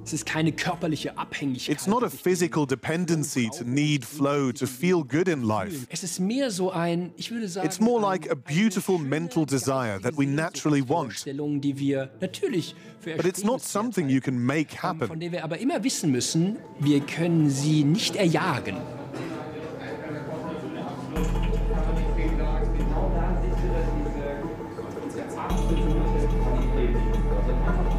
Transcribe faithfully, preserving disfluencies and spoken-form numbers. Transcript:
Es ist keine körperliche Abhängigkeit. It's not a physical dependency to need flow, to feel good in life. Es ist mehr so ein, ich würde sagen, It's more like a ein- beautiful eine mental schöne desire that we naturally want. Vorstellung, die wir natürlich für But it's not something you can make von happen. der wir aber immer wissen müssen, wir können sie nicht erjagen.